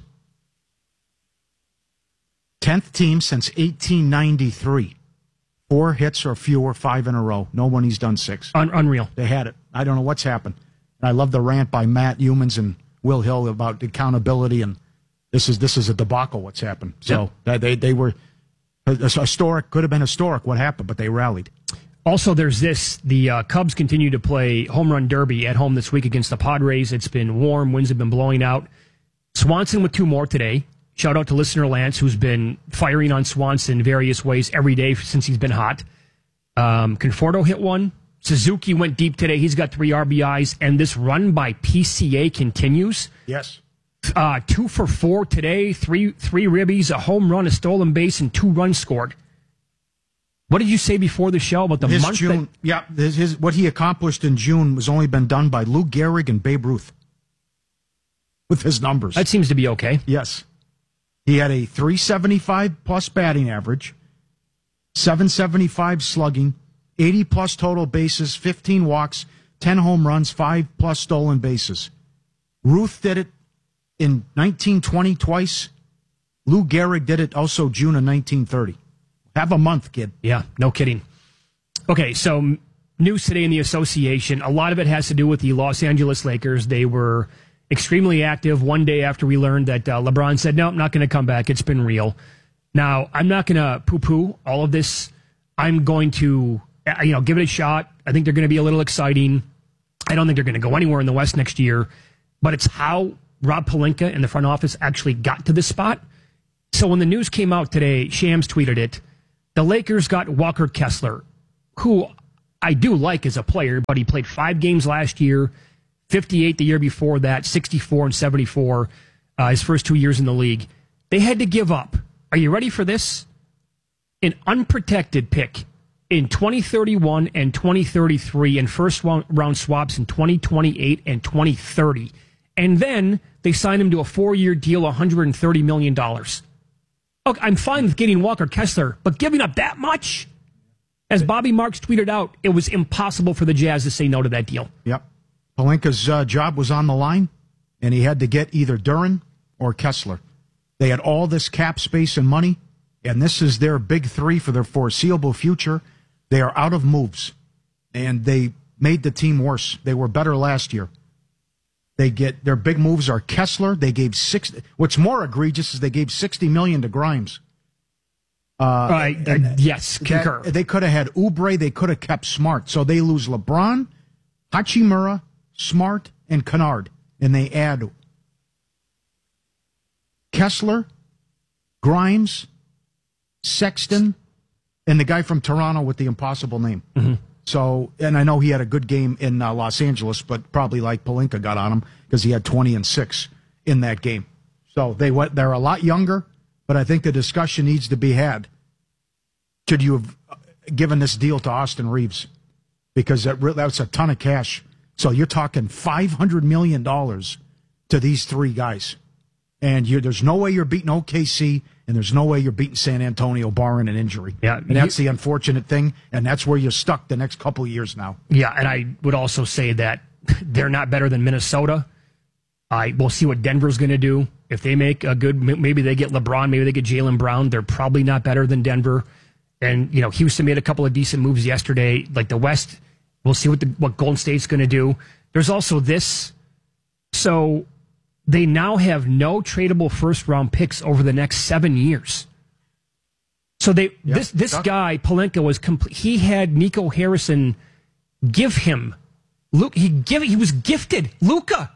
Tenth team since eighteen ninety-three. Four hits or fewer, five in a row. No one he's done six. Un- unreal. They had it. I don't know what's happened. And I love the rant by Matt Humans and Will Hill about accountability, and this is this is a debacle what's happened. So yep. they they were historic, could have been historic what happened, but they rallied. Also, there's this. The uh, Cubs continue to play home run derby at home this week against the Padres. It's been warm. Winds have been blowing out. Swanson with two more today. Shout out to listener Lance, who's been firing on Swanson various ways every day since he's been hot. Um, Conforto hit one. Suzuki went deep today. He's got three R B Is. And this run by P C A continues. Yes. Uh, two for four today. Three three ribbies, a home run, a stolen base, and two runs scored. What did you say before the show about the his month? June, that- yeah, his, his, what he accomplished in June was only been done by Lou Gehrig and Babe Ruth with his numbers. That seems to be okay. Yes. He had a three seventy-five plus batting average, seven seventy-five slugging, eighty plus total bases, fifteen walks, ten home runs, five plus stolen bases. Ruth did it in nineteen twenty twice. Lou Gehrig did it also June of nineteen thirty. Have a month, kid. Yeah, no kidding. Okay, so news today in the association. A lot of it has to do with the Los Angeles Lakers. They were extremely active one day after we learned that uh, LeBron said, no, I'm not going to come back. It's been real. Now, I'm not going to poo-poo all of this. I'm going to, you know, give it a shot. I think they're going to be a little exciting. I don't think they're going to go anywhere in the West next year. But it's how Rob Pelinka and the front office actually got to this spot. So when the news came out today, Shams tweeted it, the Lakers got Walker Kessler, who I do like as a player, but he played five games last year, fifty-eight the year before that, sixty-four and seventy-four uh, his first two years in the league. They had to give up. Are you ready for this? An unprotected pick in twenty thirty-one and twenty thirty-three and first round swaps in twenty twenty-eight and twenty thirty. And then they signed him to a four-year deal, one hundred thirty million dollars. Okay, I'm fine with getting Walker Kessler, but giving up that much? As Bobby Marks tweeted out, it was impossible for the Jazz to say no to that deal. Yep. Pelinka's uh, job was on the line, and he had to get either Duren or Kessler. They had all this cap space and money, and this is their big three for their foreseeable future. They are out of moves, and they made the team worse. They were better last year. They get their big moves are Kessler. They gave six. What's more egregious is they gave sixty million to Grimes. Uh, uh, uh, yes, concur. That, they could have had Oubre. They could have kept Smart. So they lose LeBron, Hachimura, Smart, and Kennard, and they add Kessler, Grimes, Sexton, and the guy from Toronto with the impossible name. Mm-hmm. So, and I know he had a good game in uh, Los Angeles, but probably like Pelinka got on him because he had twenty and six in that game. So they went, they're a lot younger, but I think the discussion needs to be had. Should you have given this deal to Austin Reeves? Because that, that's a ton of cash. So you're talking five hundred million dollars to these three guys. And you're, there's no way you're beating O K C, and there's no way you're beating San Antonio barring an injury. Yeah, and that's the unfortunate thing, and that's where you're stuck the next couple of years now. Yeah, and I would also say that they're not better than Minnesota. I we'll see what Denver's going to do. If they make a good, maybe they get LeBron, maybe they get Jaylen Brown. They're probably not better than Denver. And, you know, Houston made a couple of decent moves yesterday. Like the West, we'll see what the, what Golden State's going to do. There's also this. So they now have no tradable first-round picks over the next seven years. So they yep. this this Duck. guy, Pelinka, was complete. He had Nico Harrison give him. Luke, he give he was gifted. Luka.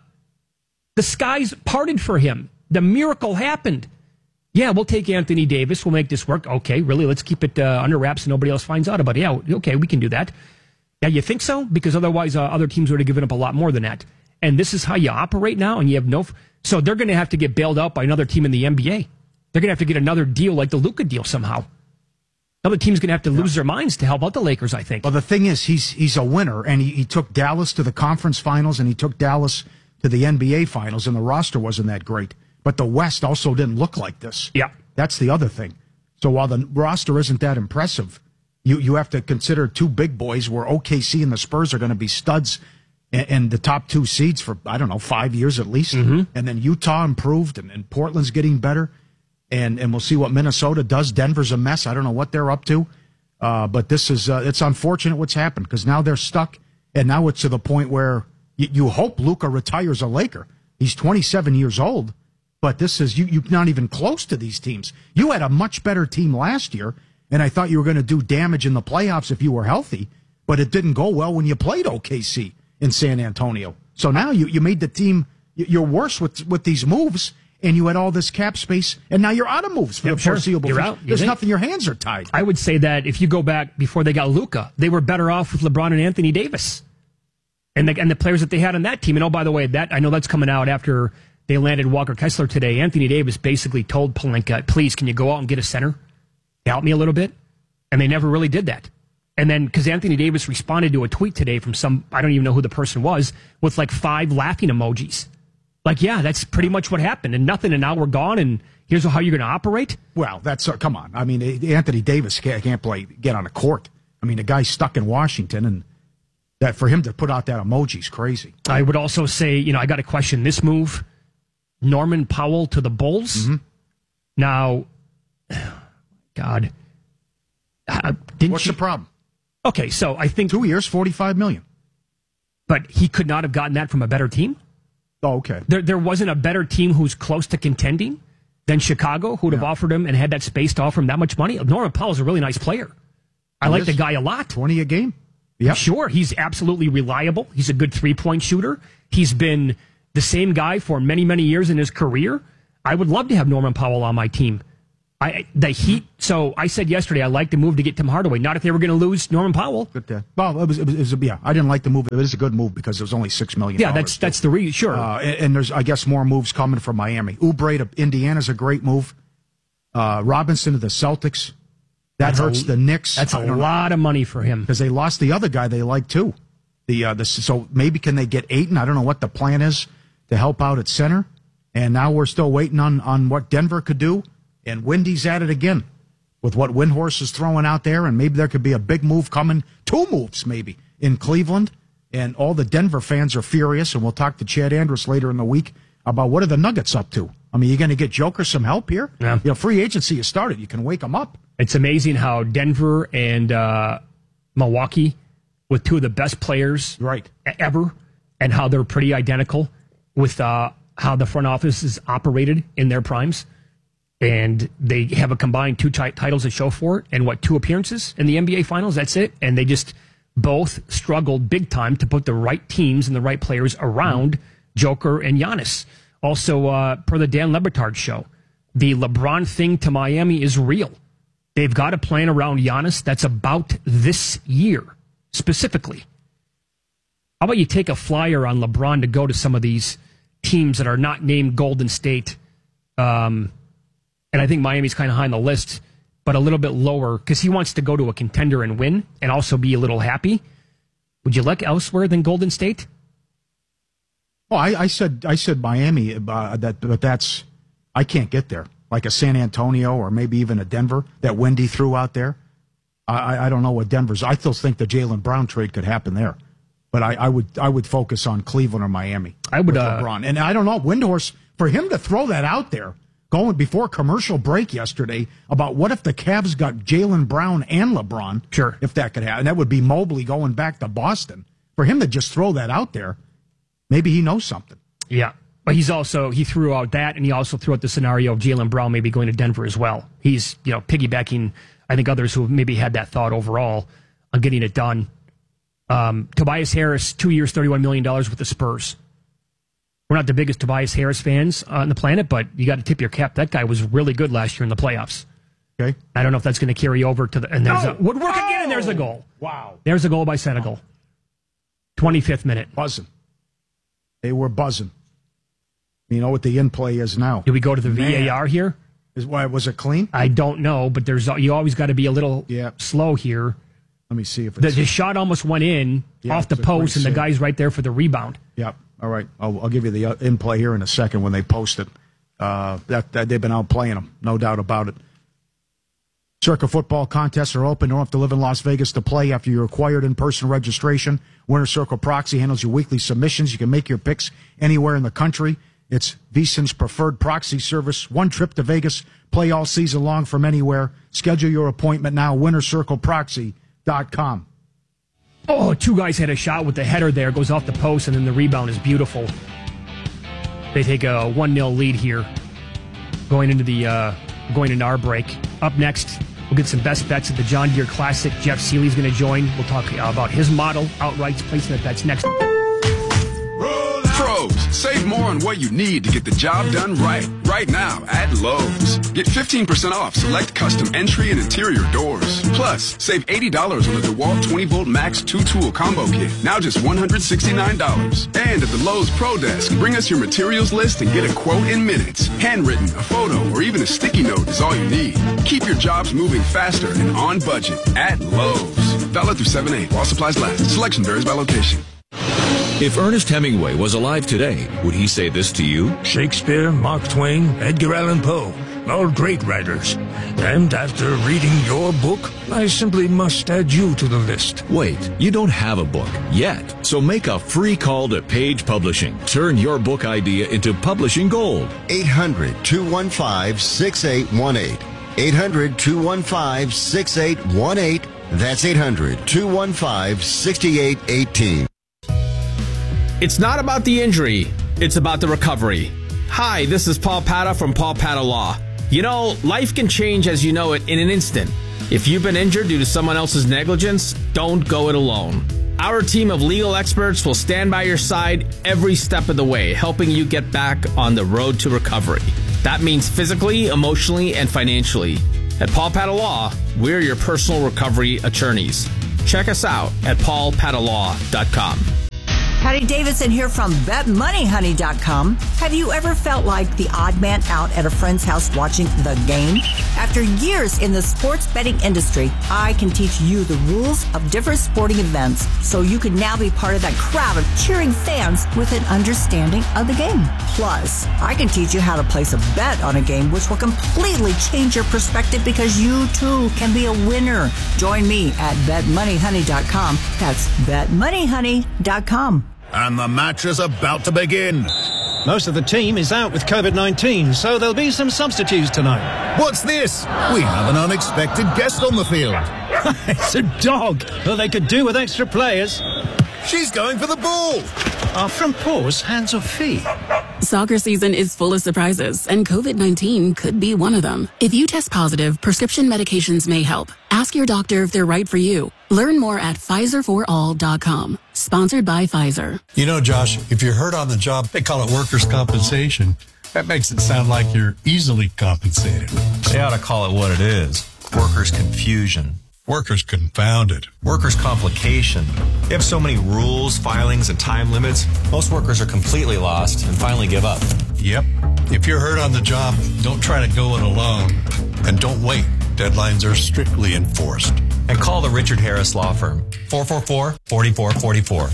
The skies parted for him. The miracle happened. Yeah, we'll take Anthony Davis. We'll make this work. Okay, really? Let's keep it uh, under wraps so nobody else finds out about it. Yeah, okay, we can do that. Yeah, you think so? Because otherwise uh, other teams would have given up a lot more than that. And this is how you operate now, and you have no... F- so they're going to have to get bailed out by another team in the N B A. They're going to have to get another deal like the Luka deal somehow. Another team's going to have to yeah. lose their minds to help out the Lakers, I think. Well, the thing is, he's he's a winner, and he, he took Dallas to the conference finals, and he took Dallas to the N B A finals, and the roster wasn't that great. But the West also didn't look like this. Yeah. That's the other thing. So while the roster isn't that impressive, you, you have to consider two big boys where O K C and the Spurs are going to be studs and, and the top two seeds for, I don't know, five years at least. Mm-hmm. And then Utah improved, and, and Portland's getting better. And and we'll see what Minnesota does. Denver's a mess. I don't know what they're up to. Uh, but this is, uh, it's unfortunate what's happened because now they're stuck. And now it's to the point where you, you hope Luka retires a Laker. He's twenty-seven years old. But this is, you, you're not even close to these teams. You had a much better team last year, and I thought you were going to do damage in the playoffs if you were healthy, but it didn't go well when you played O K C in San Antonio. So now you, you made the team, you're worse with, with these moves, and you had all this cap space, and now you're out of moves for yep, the sure. foreseeable future. Out. There's think? nothing, your hands are tied. I would say that if you go back before they got Luka, they were better off with LeBron and Anthony Davis. And the, and the players that they had on that team. And oh, by the way, that I know that's coming out after they landed Walker Kessler today. Anthony Davis basically told Pelinka, please, can you go out and get a center? Help me a little bit. And they never really did that. And then, because Anthony Davis responded to a tweet today from some, I don't even know who the person was, with like five laughing emojis. Like, yeah, that's pretty much what happened. And nothing, and now we're gone, and here's how you're going to operate? Well, that's, uh, come on. I mean, Anthony Davis can't, can't play, get on a court. I mean, the guy's stuck in Washington, and that for him to put out that emoji is crazy. I would also say, you know, I got to question this move. Norman Powell to the Bulls. Mm-hmm. Now, God, uh, didn't what's you, the problem? Okay, so I think two years, forty-five million. But he could not have gotten that from a better team. Oh, okay. There, there wasn't a better team who's close to contending than Chicago, who'd yeah. have offered him and had that space to offer him that much money. Norman Powell's a really nice player. I he like is. the guy a lot. Twenty a game. Yeah, sure. He's absolutely reliable. He's a good three-point shooter. He's been the same guy for many, many years in his career. I would love to have Norman Powell on my team. I the Heat. So I said yesterday I like the move to get Tim Hardaway. Not if they were going to lose Norman Powell. Good. Day. Well, it was, it was, it was. Yeah, I didn't like the move. It was a good move because it was only six million. Yeah, that's that's the reason. Sure. Uh, and, and there's, I guess, more moves coming from Miami. Oubre to Indiana's a great move. Uh, Robinson to the Celtics. That that's hurts a, the Knicks. That's a lot know. of money for him because they lost the other guy they like too. The uh, the so maybe can they get Ayton? I don't know what the plan is to help out at center. And now we're still waiting on on what Denver could do. And Wendy's at it again with what Windhorst is throwing out there. And maybe there could be a big move coming, two moves maybe, in Cleveland. And all the Denver fans are furious. And we'll talk to Chad Andrus later in the week about what are the Nuggets up to. I mean, you're going to get Joker some help here? Yeah. You know, free agency has started. You can wake them up. It's amazing how Denver and uh, Milwaukee, with two of the best players right. ever, and how they're pretty identical with uh, how the front office is operated in their primes. And they have a combined two t- titles to show for it, and what, two appearances in the N B A Finals? That's it. And they just both struggled big time to put the right teams and the right players around mm-hmm. Joker and Giannis. Also, uh, per the Dan Le Batard show, the LeBron thing to Miami is real. They've got a plan around Giannis that's about this year, specifically. How about you take a flyer on LeBron to go to some of these teams that are not named Golden State, um, and I think Miami's kind of high on the list, but a little bit lower because he wants to go to a contender and win and also be a little happy. Would you look elsewhere than Golden State? Oh, I, I said I said Miami, uh, that, but that's I can't get there. Like a San Antonio or maybe even a Denver that Wendy threw out there. I, I don't know what Denver's. I still think the Jaylen Brown trade could happen there, but I, I would I would focus on Cleveland or Miami. I would uh, LeBron, and I don't know Windhorst for him to throw that out there. Going before commercial break yesterday about what if the Cavs got Jaylen Brown and LeBron? Sure. If that could happen. That would be Mobley going back to Boston. For him to just throw that out there, maybe he knows something. Yeah. But he's also, he threw out that, and he also threw out the scenario of Jaylen Brown maybe going to Denver as well. He's, you know, piggybacking, I think, others who maybe had that thought overall on getting it done. Um, Tobias Harris, two years, thirty-one million dollars with the Spurs. We're not the biggest Tobias Harris fans on the planet, but you got to tip your cap. That guy was really good last year in the playoffs. Okay. I don't know if that's going to carry over to the... And there's no. a woodwork oh. again, and there's a goal. Wow. There's a goal by Senegal. twenty-fifth minute. Buzzing. They were buzzing. You know what the in-play is now. Do we go to the Man. V A R here? Is why was it clean? I don't know, but there's you always got to be a little yeah. slow here. Let me see if it's... The, the shot almost went in yeah, off the post, and the guy's right there for the rebound. Yep. All right. I'll, I'll give you the in-play here in a second when they post it. Uh, that, that they've been out playing them, no doubt about it. Circa football contests are open. You don't have to live in Las Vegas to play after your required in-person registration. Winter Circle Proxy handles your weekly submissions. You can make your picks anywhere in the country. It's VSiN's preferred proxy service. One trip to Vegas. Play all season long from anywhere. Schedule your appointment now. winter circle proxy dot com. Oh, two guys had a shot with the header there. Goes off the post, and then the rebound is beautiful. They take a one nil lead here going into the uh, going into our break. Up next, we'll get some best bets at the John Deere Classic. Jeff Seeley's going to join. We'll talk about his model, outrights, placement bets next. Pros, save more on what you need to get the job done right. Right now at Lowe's. Get fifteen percent off select custom entry and interior doors. Plus, save eighty dollars on the DeWalt twenty volt Max two tool combo kit. Now just one hundred sixty-nine dollars. And at the Lowe's Pro Desk, bring us your materials list and get a quote in minutes. Handwritten, a photo, or even a sticky note is all you need. Keep your jobs moving faster and on budget at Lowe's. Valid through seven eight while supplies last. Selection varies by location. If Ernest Hemingway was alive today, would he say this to you? Shakespeare, Mark Twain, Edgar Allan Poe, all great writers. And after reading your book, I simply must add you to the list. Wait, you don't have a book yet. So make a free call to Page Publishing. Turn your book idea into publishing gold. eight hundred, two one five, six eight one eight. eight hundred, two one five, six eight one eight. That's eight hundred, two one five, six eight one eight. It's not about the injury, it's about the recovery. Hi, this is Paul Pata from Paul Pata Law. You know, life can change as you know it in an instant. If you've been injured due to someone else's negligence, don't go it alone. Our team of legal experts will stand by your side every step of the way, helping you get back on the road to recovery. That means physically, emotionally, and financially. At Paul Pata Law, we're your personal recovery attorneys. Check us out at paul pata law dot com. Patty Davidson here from bet money honey dot com. Have you ever felt like the odd man out at a friend's house watching the game? After years in the sports betting industry, I can teach you the rules of different sporting events so you can now be part of that crowd of cheering fans with an understanding of the game. Plus, I can teach you how to place a bet on a game which will completely change your perspective because you too can be a winner. Join me at bet money honey dot com. That's bet money honey dot com. And the match is about to begin. Most of the team is out with covid nineteen, so there'll be some substitutes tonight. What's this? We have an unexpected guest on the field. It's a dog. Well, they could do with extra players. She's going for the ball. Our front paws, hands or feet? Soccer season is full of surprises, and covid nineteen could be one of them. If you test positive, prescription medications may help. Ask your doctor if they're right for you. Learn more at Pfizer for all dot com. Sponsored by Pfizer. You know, Josh, if you're hurt on the job, they call it workers' compensation. That makes it sound like you're easily compensated. They ought to call it what it is. Workers' confusion. Workers confounded. Workers' complication. They have so many rules, filings, and time limits, most workers are completely lost and finally give up. Yep. If you're hurt on the job, don't try to go it alone. And don't wait. Deadlines are strictly enforced. And call the Richard Harris Law Firm. four four four, four four four four.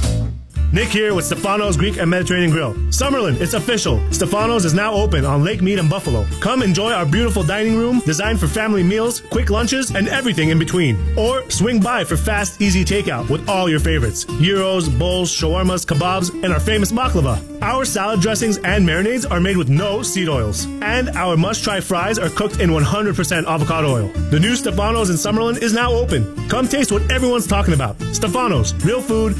Nick here with Stefano's Greek and Mediterranean Grill. Summerlin, it's official. Stefano's is now open on Lake Mead and Buffalo. Come enjoy our beautiful dining room designed for family meals, quick lunches, and everything in between. Or swing by for fast, easy takeout with all your favorites. Gyros, bowls, shawarmas, kebabs, and our famous baklava. Our salad dressings and marinades are made with no seed oils. And our must-try fries are cooked in one hundred percent avocado oil. The new Stefano's in Summerlin is now open. Come taste what everyone's talking about. Stefano's, real food,